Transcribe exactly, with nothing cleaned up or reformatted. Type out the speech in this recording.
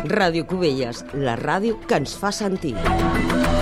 Ràdio Cubelles, la ràdio que ens fa sentir.